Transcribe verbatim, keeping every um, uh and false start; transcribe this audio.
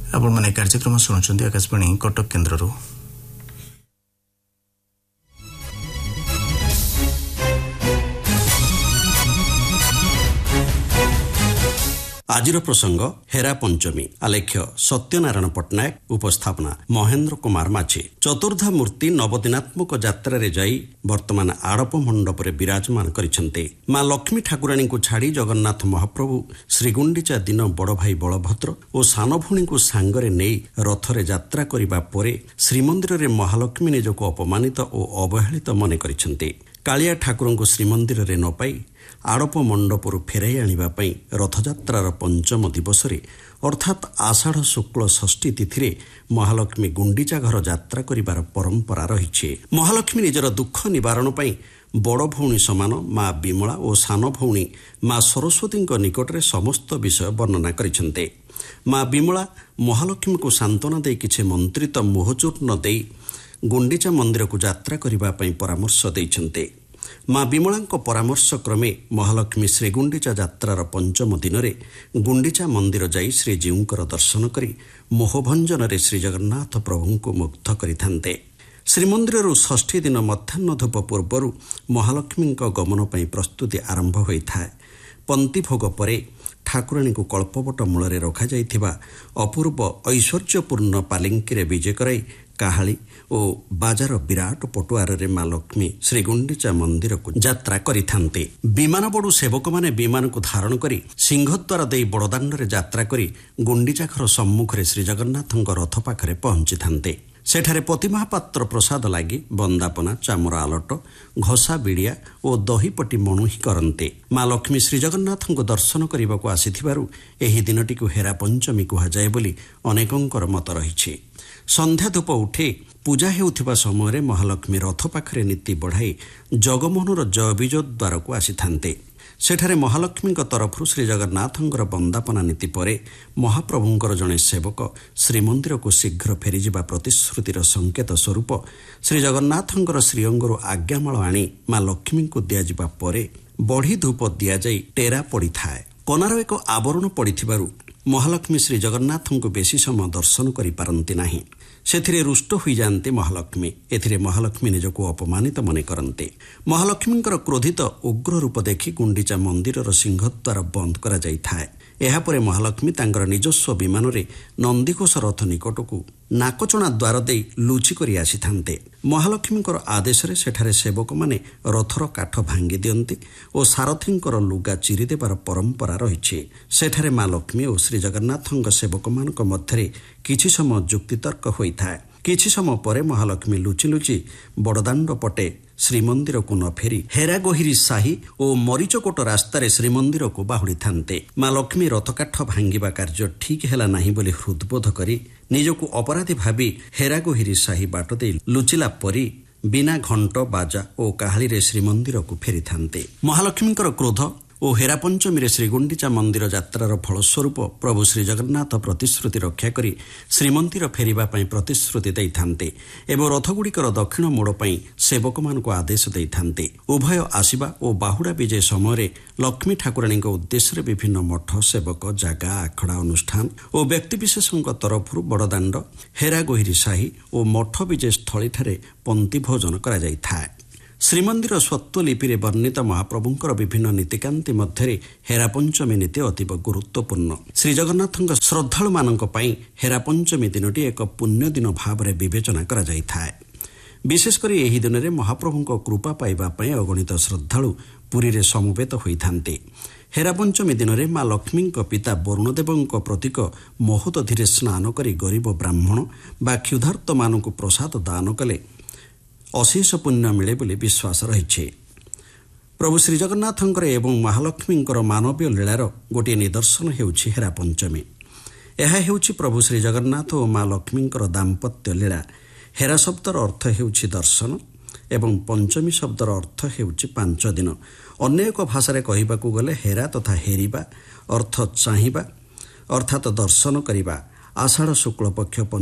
आपण माने कार्यक्रम शुणुंट आकाशवाणी कटक केन्द्र। आजिर प्रसंग हेरा पंचमी। आलेख्य सत्यनारायण पट्टनायक, उपस्थापना महेन्द्र कुमार माझी। चतुर्धा मूर्ति नवदिनात्मक यात्रा जाई वर्तमान आड़प मंडपरे विराजमान करिसेंते। मां लक्ष्मी ठाकुराणी को छाड़ी जगन्नाथ महाप्रभु श्रीगुंडीचा दिन बड़ भाई बलभद्र और सान भौणी को सांगरे नहीं रथरे यात्रा करिबा परे श्रीमंदिर रे महालक्ष्मी निजको अपमानित और अवहेलित मने करिसेंते। कालिया ठाकुर को श्रीमंदिर रे न पाई आड़प मंडपरू फेराई आनिबापई रथयात्रार पंचम दिवसरे अर्थात आषाढ़ शुक्ल षष्ठी तिथि महालक्ष्मी गुंडीचा घर यात्रा करिबार परंपरा रही। महालक्ष्मी निजर दुख निवारण पई बड़ भौणी समान मां विमला और सान भौणी मां सरस्वती निकटरे समस्त विषय वर्णना करिसेंते। मां विमला महालक्ष्मी को सांत्वना दे किछि मंत्रित मोहचूर्ण दे गुंडीचा मंदिर को यात्रा करिबा पई परामर्श दैछन्ते। मां विमला परामर्श क्रमे महालक्ष्मी श्रीगुंडीचा यात्रार पंचम दिन में गुंडीचा मंदिर जाई श्रीजीउंकर दर्शन करी मोहभंजन रे श्रीजगन्नाथ प्रभु को मुग्ध करिथान्ते। श्रीमंदिर षष्ठी दिन मध्याह्न धूप पूर्वर महालक्ष्मी गमन पर प्रस्तुति आरंभ होता है। पंक्ति भोग परे ठाकुराणी को कल्पवट मूल रखा जाइथिबा अपूर्व ऐश्वर्यपूर्ण पालिंकी विजय कराई काहाली और बाजार विराट पटुआर रे मां लक्ष्मी श्रीगुंडीचा मंदिर को यात्रा करिथान्ते। विमान बड़ू सेवक माने विमान को धारण करी सिंहद्वार दे बड़दाण्ड रे यात्रा करी गुंडीचा घर सम्मुखरे श्रीजगन्नाथଙ୍କ रथ पाखरे पहुंची थान्ते। सेठारे पतिमहापात्र प्रसाद लागी बंदापना चामर आलट घसा बिड़िया और दहीपटी मणुही करन्ते। मां लक्ष्मी श्रीजगन्नाथଙ୍କ दर्शन करने आसीथिबारु एही दिनटिकु हेरा पंचमी कुहाजाए बोली अनेकंकर मत रहिछि। संध्या धूप उठे पूजा हेउथिबा समय महालक्ष्मी रथ पाखरे नीति बढ़ाई जगमोहनर जय विजय द्वार को आसीथान्ते। सेठारे महालक्ष्मी तरफ श्रीजगन्नाथंकर बंदापना नीति परे महाप्रभुंकर जड़े सेवक श्रीमंदिर को शीघ्र फेरीजिबा प्रतिश्रुतिर संकेत स्वरूप श्रीजगन्नाथंकर श्रीअंगरू आज्ञामाल आनी मां लक्ष्मी को दियाजिबा परे बढ़ी धूप दियाजाई टेरा पड़ी थाए। कनार एक आवरण पड़िथिबारु महालक्ष्मी श्रीजगन्नाथ को बेसी समय दर्शन करि पारंती नाही। सेथिरे रुष्ट होई जानते महालक्ष्मी। एथिरे महालक्ष्मी निजको अपमानित मने करन्ते। महालक्ष्मींकर क्रोधित उग्र रूप देखि गुंडीचा मंदिरर सिंहद्वार बंद करा जाई थाए। एहा परे महालक्ष्मी तांकर निजस्व विमान रे नंदीघोष रथ निकटकू नाकचणा द्वार दे लुचि करी आसीथान्ते। महालक्ष्मींकर आदेश रे सेठारे सेवक माने रथर काठ भांगी दियन्ते और सारथींकर लुगा चिरी देबार परंपरा रहिछि। सेठारे मां लक्ष्मी और श्री जगन्नाथंक सेवक मानक मध्यरे किछि समय जुक्तितर्क होइथाए। किछि समय परे महालक्ष्मी लुचि लुचि बड़दाण्ड पटे श्रीमंदिर को न फेरी हेरागोहिरी साही और मरीचकोट रास्तार श्रीमंदिर को बाहुड़ी थान्ते। मां लक्ष्मी रथकाठ भांगिबा कार्य ठीक हैला नाही बोली हृदबोध करी निजको अपराधी भावी हेरागोहिरी साही बाट दे लुचिला परी बिना घंट बाजा और काहाली श्रीमंदिर को फेरी थान्ते। महालक्ष्मींकर क्रोध और हेरा पंचमी श्रीगुंडीचा मंदिर यात्रार फलस्वरूप प्रभु श्रीजगन्नाथ प्रतिश्रुति रक्षा करी श्रीमंदिर फेरिबा पई प्रतिश्रुति दैथान्ते एवं रथगुड़िकर दक्षिण मोड़ पई सेवक मानक आदेश दैथान्ते। उभय आसिबा और बाहुड़ा विजय समय लक्ष्मी ठाकुराणी उद्देश्य विभिन्न मठ सेवक जागा आखड़ा अनुष्ठान और व्यक्तिविशेषों तरफ बड़दाण्ड हेरागोहिरी साही और मठ विजय स्थली ठारे पंक्ति भोजन करा जाई थाए। श्रीमंदिर स्वत्वलिपि वर्णित महाप्रभुंकर विभिन्न नीतिकांति मध्य हेरा पंचमी नीति अतीव गुरुत्वपूर्ण। श्रीजगन्नाथ श्रद्धालु मानक पई हेरा पंचमी दिनटी एक पुण्य दिन भाव में विवेचना करा जाई थाए। विशेषकर एही दिन में महाप्रभुंक कृपा पाइबा पई अगणित श्रद्धालु पुरी रे समवेत होइथान्ते। हेरा पंचमी दिन में मां लक्ष्मी पिता वरुणदेवंक प्रतीक महोदधि स्नान करी गरीब ब्राह्मण बा क्षुधार्त मानक प्रसाद दान कले अशेष पुण्य मिले बोली विश्वास रही। प्रभु श्रीजगन्नाथंकर एवं महालक्ष्मींकर मानवीय लीलार गोटे निदर्शन हेउछि हेरा पंचमी। यह हेउछि प्रभु श्रीजगन्नाथ और मां लक्ष्मींकर दाम्पत्य लीला। हेरा शब्दर अर्थ हेउछि दर्शन एवं पंचमी शब्दर अर्थ हेउछि पांच दिन। अन्य एक भाषा कहबाकू गले हेरा तथा हेरिबा अर्थ चाहिबा अर्थात दर्शन करिबा। आषाढ़ शुक्ल पक्ष